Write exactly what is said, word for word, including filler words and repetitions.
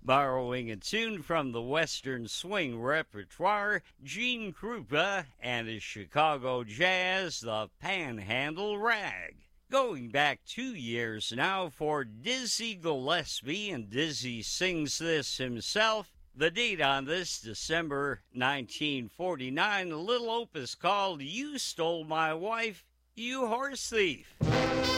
Borrowing a tune from the Western swing repertoire, Gene Krupa and his Chicago Jazz, the Panhandle Rag. Going back two years now for Dizzy Gillespie, and Dizzy sings this himself. The date on this, December nineteen forty-nine, a little opus called You Stole My Wife, You Horse Thief.